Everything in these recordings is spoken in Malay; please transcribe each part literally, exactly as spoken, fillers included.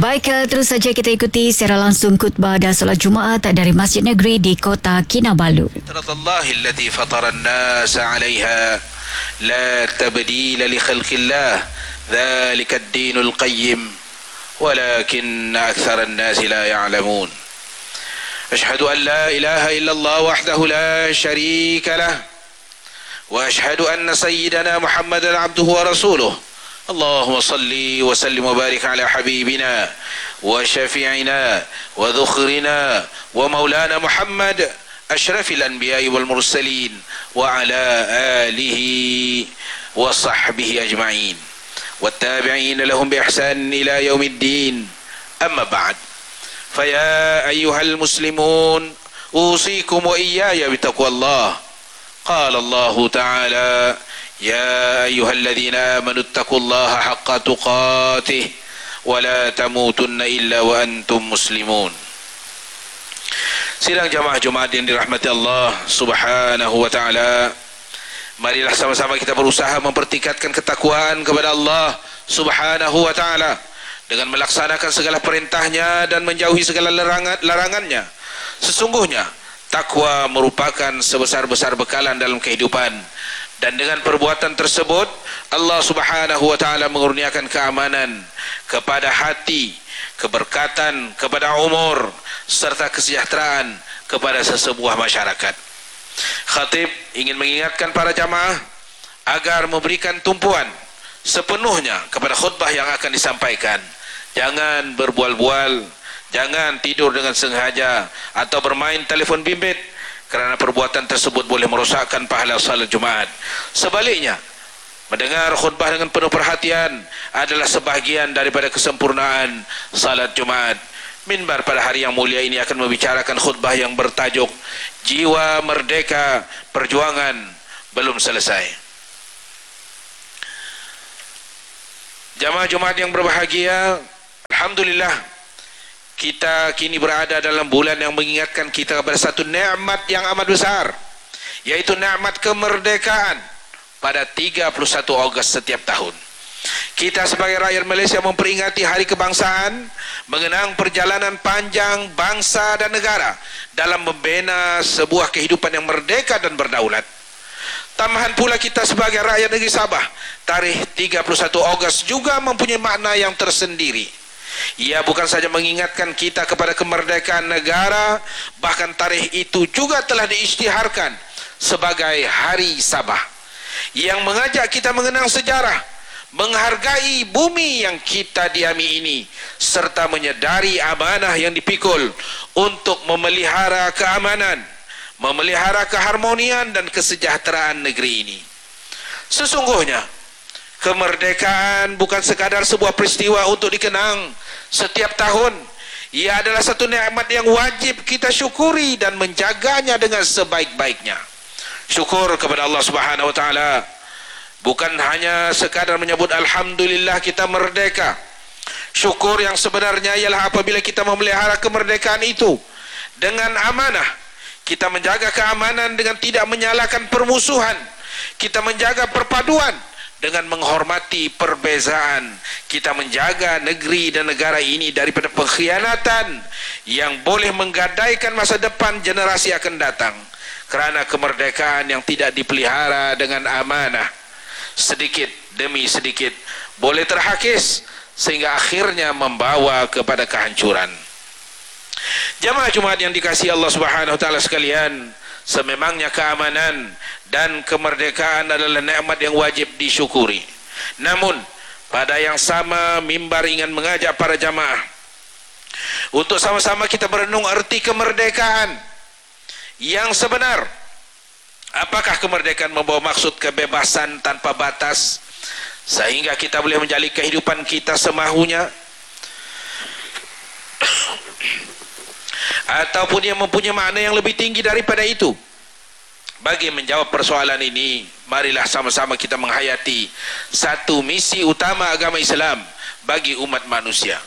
Baik, terus saja kita ikuti secara langsung khutbah dan solat Jumaat dari Masjid Negeri di Kota Kinabalu. Fitratullahi allati fatara an-nas 'alayha la tabdila li khalqillah dhalika ad-dinul qayyim walakin akthara an-nas la ya'lamun. Ashhadu an la ilaha illallah wahdahu la sharika lah wa ashhadu anna sayyidana Muhammadan 'abduhu wa rasuluh. اللهم صل وسلم وبارك على حبيبنا وشفيعنا وذخرنا ومولانا محمد أشرف الأنبياء والمرسلين وعلى آله وصحبه أجمعين والتابعين لهم بإحسان إلى يوم الدين. أما بعد، فيا أيها المسلمون أوصيكم وإياي بتقوى الله. قال الله تعالى: يا أيها الذين آمنوا اتقوا الله حق تقاته ولا تموتن إلا وأنتم مسلمون. Sidang jamaah Jumaat yang dirahmati Allah Subhanahu wa taala, marilah sama-sama kita berusaha mempertingkatkan ketakwaan kepada Allah Subhanahu wa taala dengan melaksanakan segala perintahnya dan menjauhi segala larangan, larangannya. Sesungguhnya takwa merupakan sebesar-besar bekalan dalam kehidupan. Dan dengan perbuatan tersebut Allah Subhanahu wa taala mengurniakan keamanan kepada hati, keberkatan kepada umur, serta kesejahteraan kepada sesebuah masyarakat. Khatib ingin mengingatkan para jamaah agar memberikan tumpuan sepenuhnya kepada khutbah yang akan disampaikan. Jangan berbual-bual, jangan tidur dengan sengaja atau bermain telefon bimbit, kerana perbuatan tersebut boleh merosakkan pahala salat Jumaat. Sebaliknya, mendengar khutbah dengan penuh perhatian adalah sebahagian daripada kesempurnaan salat Jumaat. Minbar pada hari yang mulia ini akan membicarakan khutbah yang bertajuk Jiwa Merdeka Perjuangan Belum Selesai. Jamaah Jumaat yang berbahagia, alhamdulillah, kita kini berada dalam bulan yang mengingatkan kita kepada satu nikmat yang amat besar, yaitu nikmat kemerdekaan pada tiga puluh satu Ogos setiap tahun. Kita sebagai rakyat Malaysia memperingati hari kebangsaan, mengenang perjalanan panjang bangsa dan negara dalam membina sebuah kehidupan yang merdeka dan berdaulat. Tambahan pula kita sebagai rakyat negeri Sabah, tarikh tiga puluh satu Ogos juga mempunyai makna yang tersendiri. Ia bukan saja mengingatkan kita kepada kemerdekaan negara, bahkan tarikh itu juga telah diisytiharkan sebagai Hari Sabah yang mengajak kita mengenang sejarah, menghargai bumi yang kita diami ini, serta menyedari amanah yang dipikul untuk memelihara keamanan, memelihara keharmonian dan kesejahteraan negeri ini. Sesungguhnya kemerdekaan bukan sekadar sebuah peristiwa untuk dikenang setiap tahun. Ia adalah satu nikmat yang wajib kita syukuri dan menjaganya dengan sebaik-baiknya. Syukur kepada Allah Subhanahu wa taala bukan hanya sekadar menyebut alhamdulillah kita merdeka. Syukur yang sebenarnya ialah apabila kita memelihara kemerdekaan itu dengan amanah. Kita menjaga keamanan dengan tidak menyalahkan permusuhan. Kita menjaga perpaduan dengan menghormati perbezaan. Kita menjaga negeri dan negara ini daripada pengkhianatan yang boleh menggadaikan masa depan generasi akan datang. Kerana kemerdekaan yang tidak dipelihara dengan amanah, sedikit demi sedikit boleh terhakis sehingga akhirnya membawa kepada kehancuran. Jamaah Jumaat yang dikasihi Allah Subhanahu wa taala sekalian, sememangnya keamanan dan kemerdekaan adalah nikmat yang wajib disyukuri. Namun pada yang sama, mimbar ingin mengajak para jamaah untuk sama-sama kita berenung erti kemerdekaan yang sebenar. Apakah kemerdekaan membawa maksud kebebasan tanpa batas sehingga kita boleh menjalani kehidupan kita semahunya, ataupun yang mempunyai makna yang lebih tinggi daripada itu? Bagi menjawab persoalan ini, marilah sama-sama kita menghayati satu misi utama agama Islam bagi umat manusia.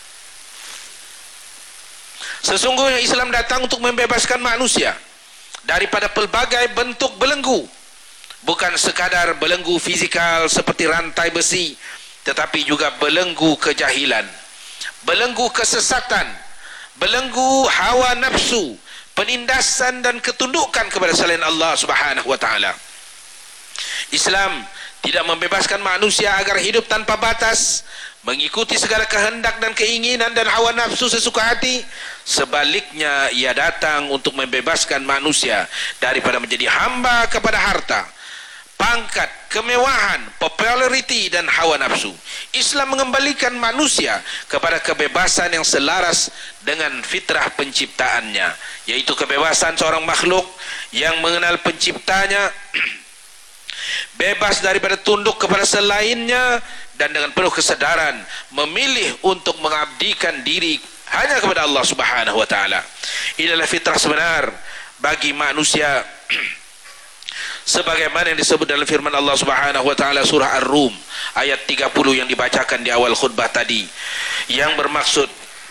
Sesungguhnya Islam datang untuk membebaskan manusia daripada pelbagai bentuk belenggu, bukan sekadar belenggu fizikal seperti rantai besi, tetapi juga belenggu kejahilan, belenggu kesesatan, belenggu hawa nafsu, penindasan dan ketundukan kepada selain Allah Subhanahu wa taala. Islam tidak membebaskan manusia agar hidup tanpa batas, mengikuti segala kehendak dan keinginan dan hawa nafsu sesuka hati. Sebaliknya, ia datang untuk membebaskan manusia daripada menjadi hamba kepada harta, pangkat, kemewahan, populariti dan hawa nafsu. Islam mengembalikan manusia kepada kebebasan yang selaras dengan fitrah penciptaannya, yaitu kebebasan seorang makhluk yang mengenal penciptanya, bebas daripada tunduk kepada selainnya, dan dengan penuh kesedaran memilih untuk mengabdikan diri hanya kepada Allah Subhanahu wa taala. Inilah fitrah sebenar bagi manusia sebagaimana yang disebut dalam firman Allah Subhanahu wa taala surah Ar-Rum ayat tiga puluh yang dibacakan di awal khutbah tadi, yang bermaksud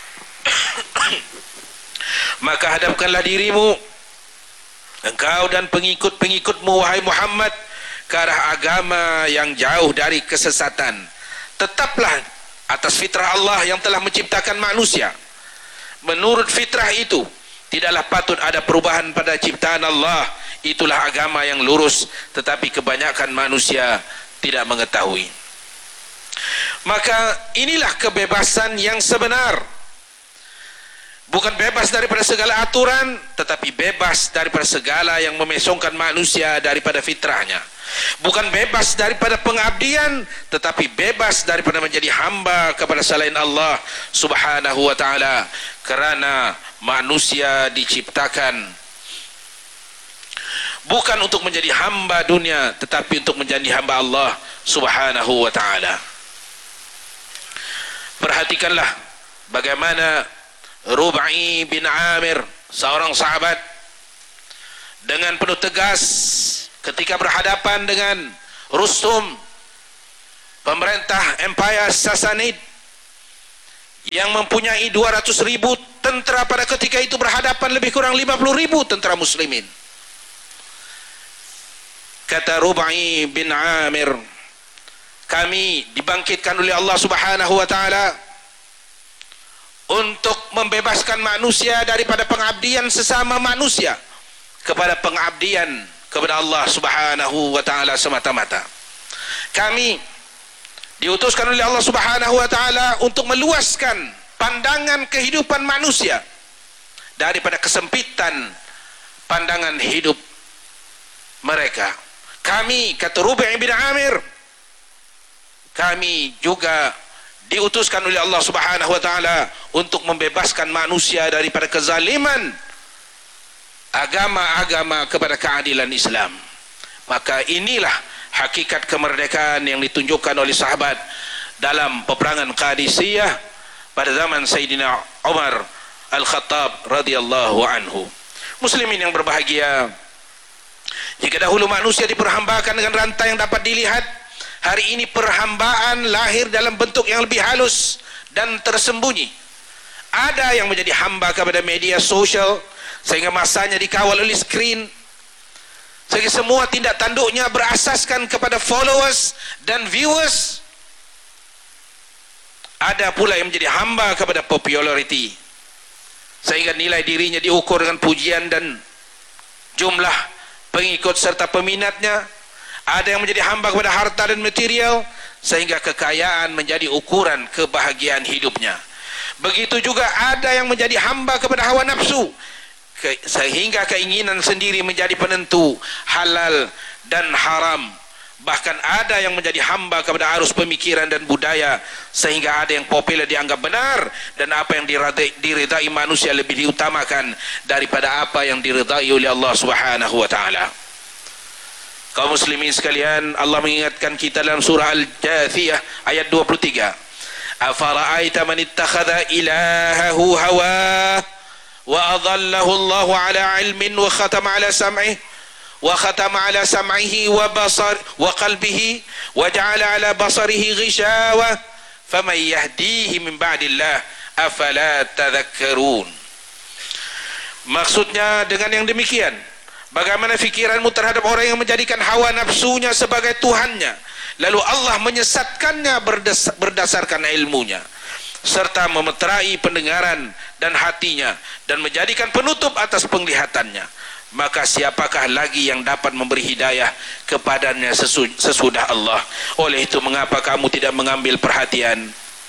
maka hadapkanlah dirimu, engkau dan pengikut-pengikutmu wahai Muhammad, ke arah agama yang jauh dari kesesatan. Tetaplah atas fitrah Allah yang telah menciptakan manusia. Menurut fitrah itu tidaklah patut ada perubahan pada ciptaan Allah. Itulah agama yang lurus, tetapi kebanyakan manusia tidak mengetahui. Maka inilah kebebasan yang sebenar. Bukan bebas daripada segala aturan, tetapi bebas daripada segala yang memesongkan manusia daripada fitrahnya. Bukan bebas daripada pengabdian, tetapi bebas daripada menjadi hamba kepada selain Allah Subhanahu wa taala. Kerana manusia diciptakan bukan untuk menjadi hamba dunia, tetapi untuk menjadi hamba Allah Subhanahu wa taala. Perhatikanlah bagaimana Rub'i bin Amir, seorang sahabat, dengan penuh tegas ketika berhadapan dengan Rustum, pemerintah Empire Sassanid yang mempunyai dua ratus ribu tentera pada ketika itu, berhadapan lebih kurang lima puluh ribu tentera muslimin. Kata Rub'i bin Amir, kami dibangkitkan oleh Allah Subhanahu wa taala untuk membebaskan manusia daripada pengabdian sesama manusia kepada pengabdian kepada Allah Subhanahu wa taala semata-mata. Kami diutuskan oleh Allah Subhanahu wa taala untuk meluaskan pandangan kehidupan manusia daripada kesempitan pandangan hidup mereka. Kami, kata Rub'i bin Amir, kami juga diutuskan oleh Allah Subhanahu wa taala untuk membebaskan manusia daripada kezaliman agama-agama kepada keadilan Islam. Maka inilah hakikat kemerdekaan yang ditunjukkan oleh sahabat dalam peperangan Qadisiyah pada zaman Sayyidina Umar Al-Khattab radhiyallahu anhu. Muslimin yang berbahagia, jika dahulu manusia diperhambakan dengan rantai yang dapat dilihat, hari ini perhambaan lahir dalam bentuk yang lebih halus dan tersembunyi. Ada yang menjadi hamba kepada media sosial sehingga masanya dikawal oleh skrin, sehingga semua tindak tanduknya berasaskan kepada followers dan viewers. Ada pula yang menjadi hamba kepada popularity, sehingga nilai dirinya diukur dengan pujian dan jumlah pengikut serta peminatnya. Ada yang menjadi hamba kepada harta dan material, sehingga kekayaan menjadi ukuran kebahagiaan hidupnya. Begitu juga ada yang menjadi hamba kepada hawa nafsu, ke, sehingga keinginan sendiri menjadi penentu halal dan haram. Bahkan ada yang menjadi hamba kepada arus pemikiran dan budaya, sehingga ada yang populer dianggap benar, dan apa yang diridai, diridai manusia lebih diutamakan daripada apa yang diridai oleh Allah Subhanahu wa taala. Kaum muslimin sekalian, Allah mengingatkan kita dalam surah Al-Jathiyah ayat dua puluh tiga. Afara'aita man ittakhadha ilahahu hawa wa adallahu Allahu ala ilmin wa khatama ala sam'ihi wa khatama ala sam'ihi wa basar wa qalbihi wa ja'ala ala basarihi ghishawa faman yahdihi min ba'dillah afala tadhakkarun. Maksudnya dengan yang demikian, bagaimana fikiranmu terhadap orang yang menjadikan hawa nafsunya sebagai Tuhannya, lalu Allah menyesatkannya berdas berdasarkan ilmunya. serta memeterai pendengaran dan hatinya dan menjadikan penutup atas penglihatannya, maka siapakah lagi yang dapat memberi hidayah kepadanya sesudah Allah? Oleh itu, mengapa kamu tidak mengambil perhatian?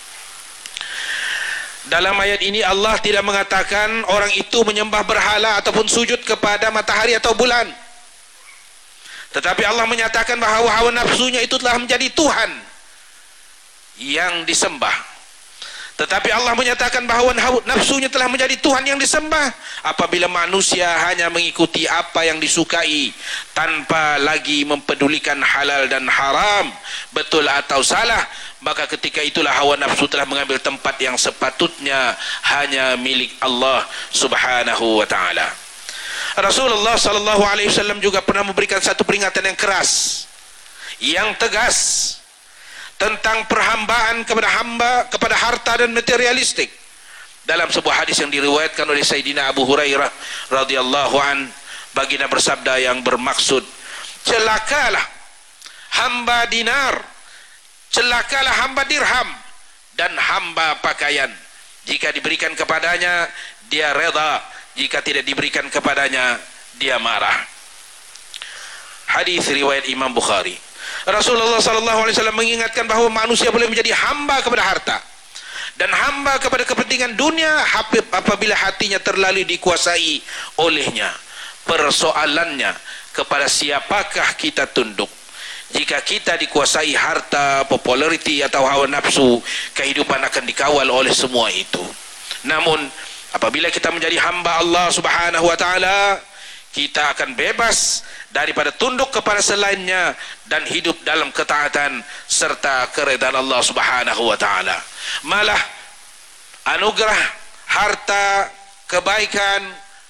Dalam ayat ini Allah tidak mengatakan orang itu menyembah berhala ataupun sujud kepada matahari atau bulan, tetapi Allah menyatakan bahawa hawa nafsunya itu telah menjadi Tuhan yang disembah. Tetapi Allah menyatakan bahawa nafsunya telah menjadi Tuhan yang disembah apabila manusia hanya mengikuti apa yang disukai tanpa lagi mempedulikan halal dan haram, betul atau salah, maka ketika itulah hawa nafsu telah mengambil tempat yang sepatutnya hanya milik Allah Subhanahu wa taala. Rasulullah sallallahu alaihi wasallam juga pernah memberikan satu peringatan yang keras, yang tegas tentang perhambaan kepada hamba kepada harta dan materialistik. Dalam sebuah hadis yang diriwayatkan oleh Sayyidina Abu Hurairah radhiyallahu an, baginda bersabda yang bermaksud, celakalah hamba dinar, celakalah hamba dirham dan hamba pakaian. Jika diberikan kepadanya dia reda, jika tidak diberikan kepadanya dia marah. Hadis riwayat Imam Bukhari. Rasulullah sallallahu alaihi wasallam mengingatkan bahawa manusia boleh menjadi hamba kepada harta dan hamba kepada kepentingan dunia apabila hatinya terlalu dikuasai olehnya. Persoalannya, kepada siapakah kita tunduk? Jika kita dikuasai harta, populariti atau hawa nafsu, kehidupan akan dikawal oleh semua itu. Namun apabila kita menjadi hamba Allah Subhanahu wa taala, kita akan bebas daripada tunduk kepada selainnya dan hidup dalam ketaatan serta keredaan Allah Subhanahu wa taala. Malah anugerah, harta, kebaikan,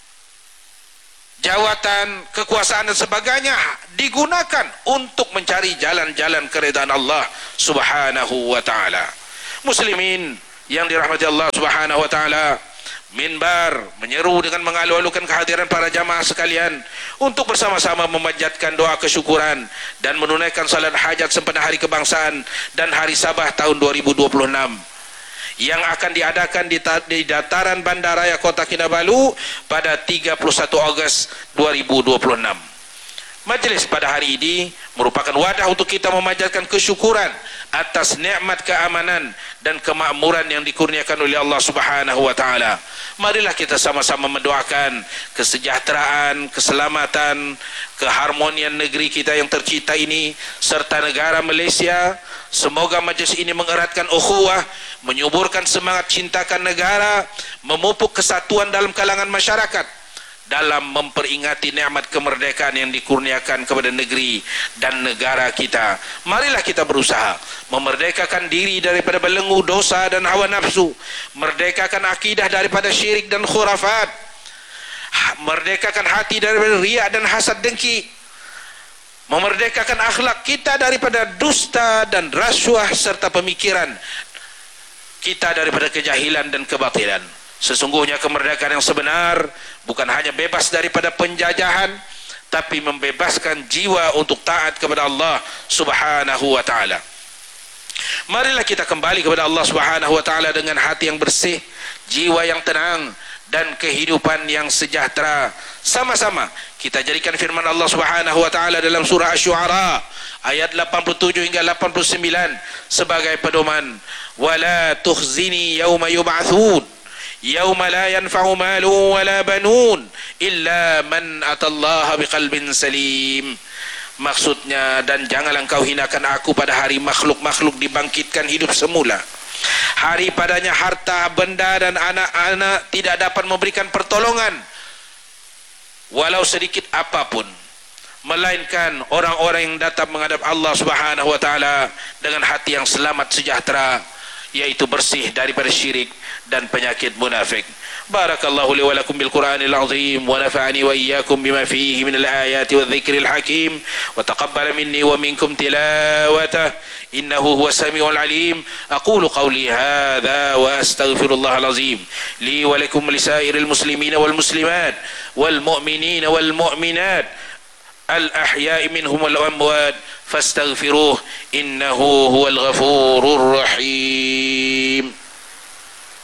jawatan, kekuasaan dan sebagainya digunakan untuk mencari jalan-jalan keredaan Allah Subhanahu wa taala. Muslimin yang dirahmati Allah Subhanahu wa taala, minbar menyeru dengan mengalu-alukan kehadiran para jamaah sekalian untuk bersama-sama memanjatkan doa kesyukuran dan menunaikan salat hajat sempena Hari Kebangsaan dan Hari Sabah tahun dua ribu dua puluh enam yang akan diadakan di, di dataran Bandaraya Kota Kinabalu pada tiga puluh satu Ogos dua ribu dua puluh enam. Majlis pada hari ini merupakan wadah untuk kita memanjatkan kesyukuran atas nikmat keamanan dan kemakmuran yang dikurniakan oleh Allah Subhanahu wa taala. Marilah kita sama-sama mendoakan kesejahteraan, keselamatan, keharmonian negeri kita yang tercipta ini serta negara Malaysia. Semoga majlis ini mengeratkan ukhuwah, menyuburkan semangat cintakan negara, memupuk kesatuan dalam kalangan masyarakat dalam memperingati nikmat kemerdekaan yang dikurniakan kepada negeri dan negara kita. Marilah kita berusaha memerdekakan diri daripada belenggu dosa dan hawa nafsu, merdekakan akidah daripada syirik dan khurafat, merdekakan hati daripada riya dan hasad dengki, memerdekakan akhlak kita daripada dusta dan rasuah serta pemikiran kita daripada kejahilan dan kebatilan. Sesungguhnya kemerdekaan yang sebenar bukan hanya bebas daripada penjajahan, tapi membebaskan jiwa untuk taat kepada Allah Subhanahu wa taala. Marilah kita kembali kepada Allah Subhanahu wa taala dengan hati yang bersih, jiwa yang tenang dan kehidupan yang sejahtera. Sama-sama kita jadikan firman Allah Subhanahu wa taala dalam surah Asy-Syu'ara ayat lapan puluh tujuh hingga lapan puluh sembilan sebagai pedoman. Wala tukhzini yauma yub'atsun yauma la yanfa'u malun wala banun illa man atallaha biqalbin salim. Maksudnya, dan janganlah engkau hinakan aku pada hari makhluk-makhluk dibangkitkan hidup semula. Hari padanya harta, benda dan anak-anak tidak dapat memberikan pertolongan walau sedikit apapun, melainkan orang-orang yang datang menghadap Allah Subhanahu wa taala dengan hati yang selamat sejahtera, yaitu bersih daripada syirik dan penyakit munafik. Barakallahu li wa lakum bil Qur'anil azim wa nafa'ani wa iyyakum bima fihi min al ayati wadh dhikril hakim wa taqabbala minni wa minkum tilawatah innahu huwas samiul alim. Aqulu qawli hadha wa astaghfirullahal azim li wa lakum lisairil muslimina wal muslimat wal mu'minina wal mu'minat al ahya'i minhum wal amwat fastaghfiruh innahu huwal ghafurur rahim.